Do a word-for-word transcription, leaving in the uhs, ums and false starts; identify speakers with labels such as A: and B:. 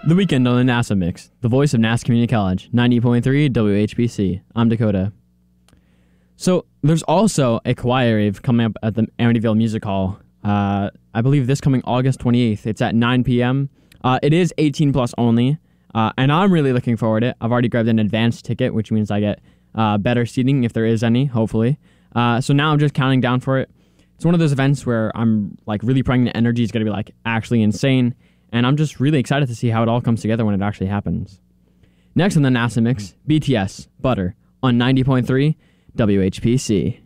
A: The Weekend on the NASA Mix, the voice of Nass Community College, ninety point three W H B C. I'm Dakota. So there's also a choir rave coming up at the Amityville Music Hall. Uh, I believe this coming August twenty-eighth. It's at nine p.m. Uh, it is eighteen plus only, uh, and I'm really looking forward to it. I've already grabbed an advanced ticket, which means I get uh, better seating if there is any, hopefully. Uh, so now I'm just counting down for it. It's one of those events where I'm like really praying the energy is going to be like actually insane. And I'm just really excited to see how it all comes together when it actually happens. Next on the NASA Mix, B T S, Butter, on ninety point three W H P C.